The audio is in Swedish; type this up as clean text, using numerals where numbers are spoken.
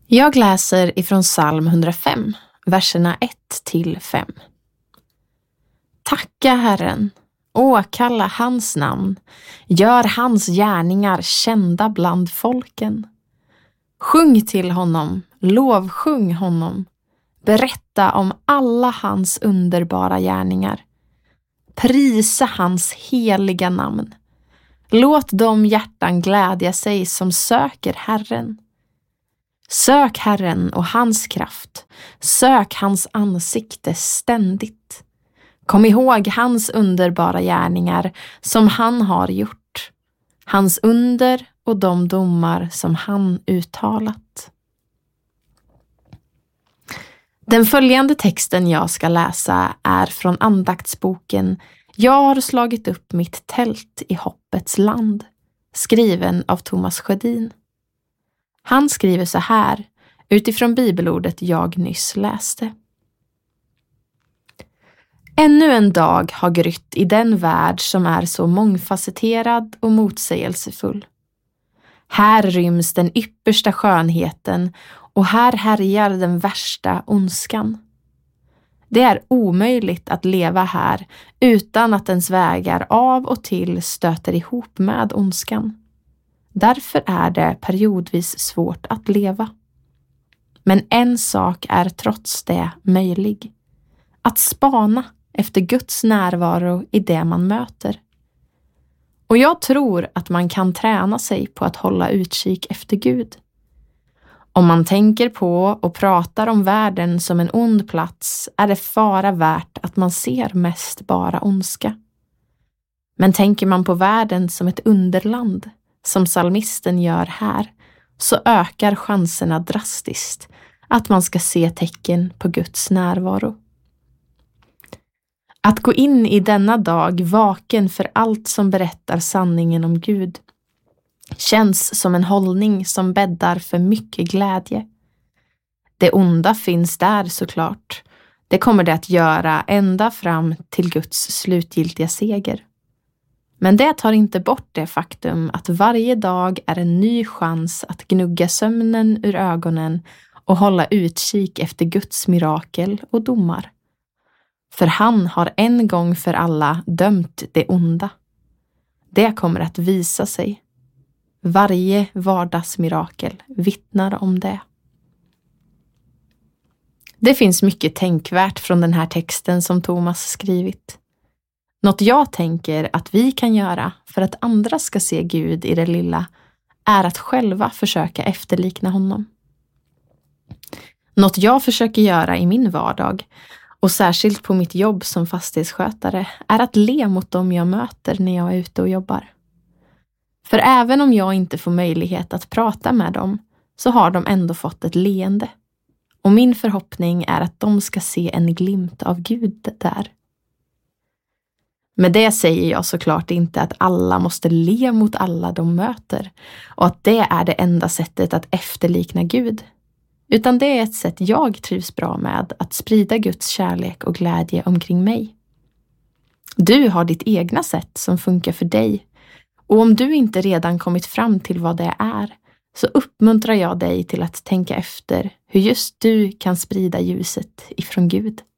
Jag läser ifrån psalm 105, verserna 1-5. Tacka Herren, åkalla hans namn, gör hans gärningar kända bland folken. Sjung till honom, lovsjung honom, berätta om alla hans underbara gärningar. Prisa hans heliga namn. Låt de hjärtan glädja sig som söker Herren. Sök Herren och hans kraft. Sök hans ansikte ständigt. Kom ihåg hans underbara gärningar som han har gjort. Hans under och de domar som han uttalat. Den följande texten jag ska läsa är från andaktsboken Jag har slagit upp mitt tält i hoppets land, skriven av Thomas Sjödin. Han skriver så här, utifrån bibelordet jag nyss läste. Ännu en dag har grytt i den värld som är så mångfacetterad och motsägelsefull. Här ryms den yppersta skönheten och här härjar den värsta ondskan. Det är omöjligt att leva här utan att ens vägar av och till stöter ihop med ondskan. Därför är det periodvis svårt att leva. Men en sak är trots det möjlig. Att spana efter Guds närvaro i det man möter. Och jag tror att man kan träna sig på att hålla utkik efter Gud. Om man tänker på och pratar om världen som en ond plats är det fara värt att man ser mest bara ondska. Men tänker man på världen som ett underland, som psalmisten gör här, så ökar chanserna drastiskt att man ska se tecken på Guds närvaro. Att gå in i denna dag vaken för allt som berättar sanningen om Gud känns som en hållning som bäddar för mycket glädje. Det onda finns där såklart. Det kommer det att göra ända fram till Guds slutgiltiga seger. Men det tar inte bort det faktum att varje dag är en ny chans att gnugga sömnen ur ögonen och hålla utkik efter Guds mirakel och domar. För han har en gång för alla dömt det onda. Det kommer att visa sig. Varje vardagsmirakel vittnar om det. Det finns mycket tänkvärt från den här texten som Thomas skrivit. Något jag tänker att vi kan göra för att andra ska se Gud i det lilla är att själva försöka efterlikna honom. Något jag försöker göra i min vardag och särskilt på mitt jobb som fastighetsskötare är att le mot dem jag möter när jag är ute och jobbar. För även om jag inte får möjlighet att prata med dem så har de ändå fått ett leende. Och min förhoppning är att de ska se en glimt av Gud där. Med det säger jag såklart inte att alla måste le mot alla de möter och att det är det enda sättet att efterlikna Gud. Utan det är ett sätt jag trivs bra med att sprida Guds kärlek och glädje omkring mig. Du har ditt egna sätt som funkar för dig. Och om du inte redan kommit fram till vad det är så uppmuntrar jag dig till att tänka efter hur just du kan sprida ljuset ifrån Gud.